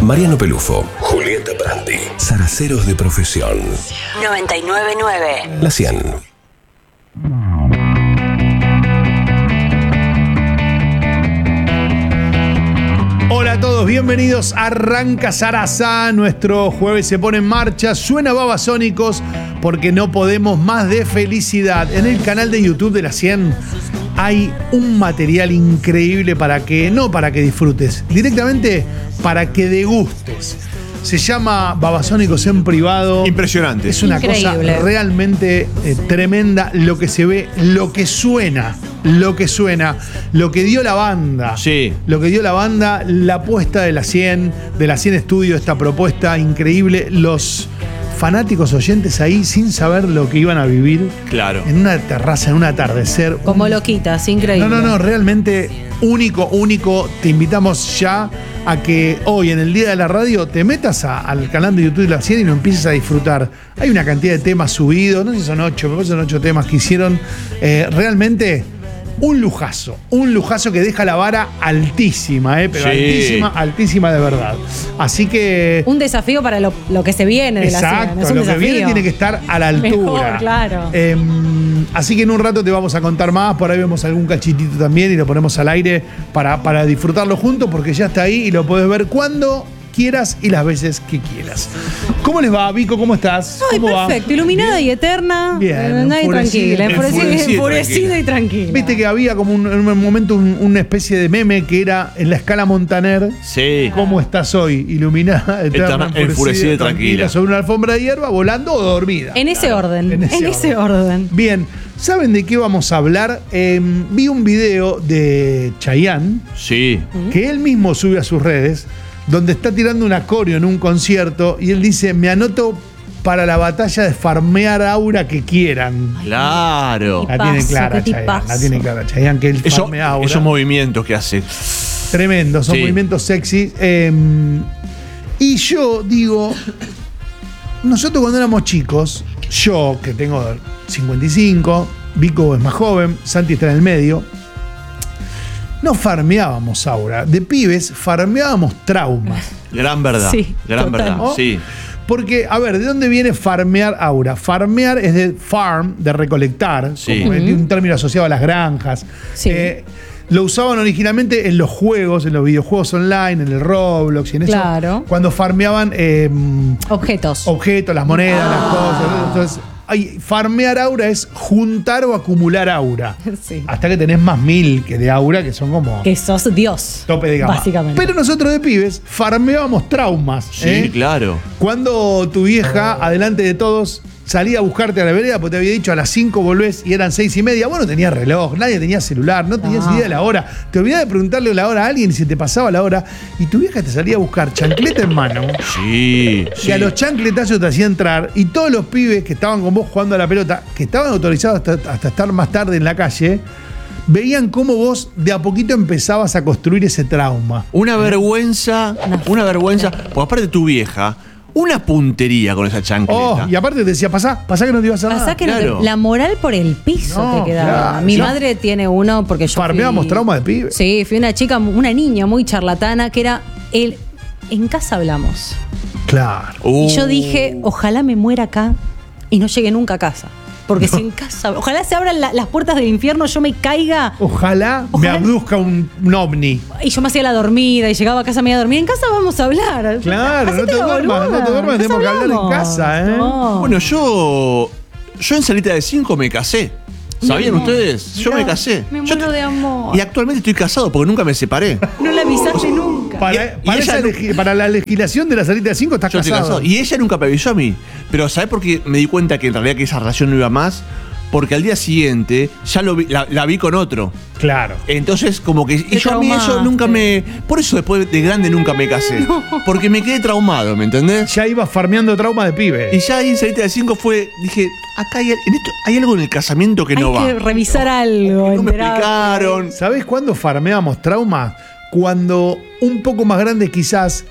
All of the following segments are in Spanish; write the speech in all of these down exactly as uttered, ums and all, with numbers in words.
Mariano Pelufo, Julieta Prandi, zaraceros de profesión. noventa y nueve punto nueve. La cien. Hola a todos, bienvenidos. Arranca Zaraza, nuestro jueves se pone en marcha. Suena Babasónicos porque no podemos más de felicidad. En el canal de YouTube de La cien hay un material increíble para que, no para que disfrutes, directamente para que degustes. Se llama Babasónicos en privado. Impresionante. Es una Increíble. cosa realmente eh, tremenda lo que se ve, lo que suena, lo que suena, lo que dio la banda. Sí. Lo que dio la banda, la apuesta de La cien, de La cien Estudio, esta propuesta increíble. Los fanáticos oyentes ahí sin saber lo que iban a vivir. Claro. En una terraza, en un atardecer. Como loquitas, increíble. No, no, no, realmente único, único. Te invitamos ya a que hoy, en el Día de la Radio, te metas a- al canal de YouTube de La cien y lo empieces a disfrutar. Hay una cantidad de temas subidos, no sé si son ocho, me parece que son ocho temas que hicieron. Eh, realmente un lujazo, un lujazo que deja la vara altísima, eh, pero Sí. altísima, altísima de verdad. Así que... Un desafío para lo, lo que se viene de la Exacto, cien. Es un lo que desafío. viene tiene que estar a la altura. Mejor, claro. Eh, así que en un rato te vamos a contar más, por ahí vemos algún cachitito también y lo ponemos al aire para, para disfrutarlo juntos porque ya está ahí y lo puedes ver cuando quieras y las veces que quieras. ¿Cómo les va, Vico? ¿Cómo estás? Ay, ¿Cómo va? perfecto, iluminada y eterna. Bien, Eh, nadie enfurecida. tranquila, enfurecida, Enfurecida y enfurecida y tranquila. Viste que había como un- en un momento un- una especie de meme que era en la escala Montaner. Sí. ¿Cómo estás hoy? Iluminada, eterna, Eterna, enfurecida y tranquila. sobre una alfombra de hierba, volando o dormida. En ese orden, En en ese ese, orden. Bien, ¿saben de qué vamos a hablar? Eh, vi un video de Chayanne Sí. que él mismo sube a sus redes, donde está tirando un acorio en un concierto y él dice, me anoto para la batalla de farmear aura que quieran. Claro. La tiene tipazo, clara qué Chayanne, la tipazo. tiene clara Chayanne que él Eso- farmea aura. esos movimientos que hace. Tremendo, son Sí. movimientos sexy. Eh, y yo digo, nosotros cuando éramos chicos, yo que tengo cincuenta y cinco, Vico es más joven, Santi está en el medio, no farmeábamos aura. De pibes farmeábamos traumas. Gran verdad. Sí, Gran total. verdad. ¿No? Sí. Porque, a ver, ¿de dónde viene farmear aura? Farmear es de farm, de recolectar, Sí. como Ujú. un término asociado a las granjas. Sí. Eh, lo usaban originalmente en los juegos, en los videojuegos online, en el Roblox y en eso. Claro. Cuando farmeaban eh, Objetos. objetos, las monedas, las cosas. Entonces, hay, farmear aura es juntar o acumular aura. Sí. Hasta que tenés más mil que de aura, que son como Que sos Dios. tope de gama. Básicamente. Pero nosotros de pibes farmeábamos traumas. Sí, ¿eh? claro. Cuando tu vieja, adelante de todos, salía a buscarte a la vereda porque te había dicho a las cinco volvés y eran seis y media, vos no tenías reloj, nadie tenía celular, no tenías No. idea de la hora. Te olvidabas de preguntarle la hora a alguien y se te pasaba la hora y tu vieja te salía a buscar chancleta en mano. Sí. Y a los chancletazos te hacía entrar y todos los pibes que estaban con vos jugando a la pelota, que estaban autorizados hasta, hasta estar más tarde en la calle, veían cómo vos de a poquito empezabas a construir ese trauma. Una vergüenza. Una vergüenza. Porque aparte tu vieja, una puntería con esa chancleta. Oh, y aparte te decía, pasá, pasá que no te ibas a hacer Pasá nada. que no te- claro. la moral por el piso No, te quedaba. claro. Mi Yo- madre tiene uno porque yo Farmeábamos fui- trauma de pibe. Sí, fui una chica, una niña muy charlatana que era el en casa hablamos. Claro. Uh. Y yo dije, ojalá me muera acá y no llegue nunca a casa. Porque si en casa, ojalá se abran la- las puertas del infierno, yo me caiga Ojalá, me Ojalá- abduzca un, un ovni. y yo me hacía la dormida y llegaba a casa media dormida. En casa vamos a hablar. Claro, no Hacete te la duermas, boluda. no te duermas, En casa tenemos que hablar en hablamos. casa, ¿eh? No. Bueno, yo. Yo en salita de cinco me casé. ¿Sabían No. ustedes? Yo No, me casé. me Yo muero te- de amor. Y actualmente estoy casado porque nunca me separé. No la avisaste nunca. Para, Y- y para ella esa no- legi- para la legislación de la salida de cinco estás Yo estoy casado. casado. Y ella nunca me avisó a mí. Pero ¿sabés por qué me di cuenta que en realidad que esa relación no iba más? Porque al día siguiente ya lo vi- la, la vi con otro. Claro. Entonces, como que. Y Te yo a mí eso traumaste. nunca me. Por eso después de grande nunca me casé. Porque me quedé traumado, ¿me entendés? Ya ibas farmeando trauma de pibe. Y ya ahí en salita de cinco fue. Dije, acá hay, en esto, hay algo en el casamiento que Hay no va. que revisar algo. No me enterarte. explicaron. ¿Sabés cuándo farmeábamos trauma? Cuando un poco más grande quizás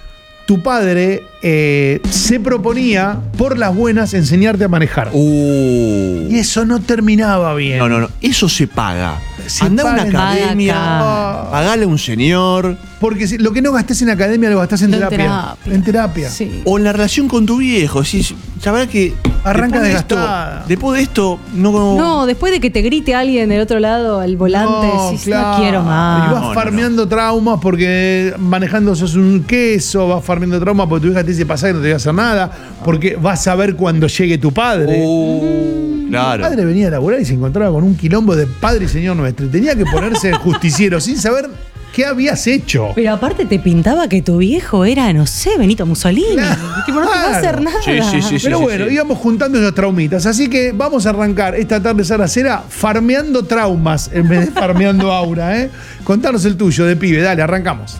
tu padre eh, se proponía, por las buenas, enseñarte a manejar. Uh. Y eso no terminaba bien. No, no, no. Eso se paga. Se Andá a una paga. academia, Paga pagale a un señor. Porque si- lo que no gastés en academia lo gastás en No, en terapia. terapia. En terapia. Sí. O en la relación con tu viejo. Si, la verdad que. Arranca después de esto- desgastada. Después de esto, no. No, después de que te grite alguien del otro lado al volante, decís, no quiero más. Y vas No, no, farmeando traumas porque manejando sos un queso, vas farmeando traumas porque tu hija te dice pasar y no te voy a hacer nada, porque vas a ver cuando llegue tu padre. Uh, claro. Mi padre venía a laburar y se encontraba con un quilombo de Padre y Señor Nuestro. Y tenía que ponerse justiciero sin saber qué habías hecho. Pero aparte te pintaba que tu viejo era, no sé, Benito Mussolini. Claro. Tipo, no te va a hacer nada. Sí, sí, sí, Pero sí, bueno, sí. íbamos juntando esos traumitas. Así que vamos a arrancar esta tarde Saracera farmeando traumas en vez de farmeando aura, ¿eh? Contanos el tuyo de pibe, dale, arrancamos.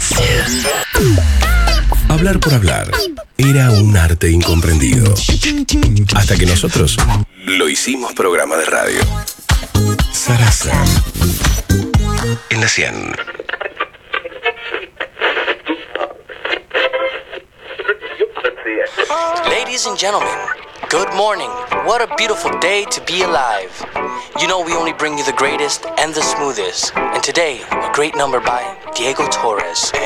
Hablar por hablar era un arte incomprendido. Hasta que nosotros lo hicimos programa de radio. Sarasa. En la cien. Ladies and gentlemen, good morning. What a beautiful day to be alive. You know we only bring you the greatest and the smoothest. And today, a great number by Diego Torres.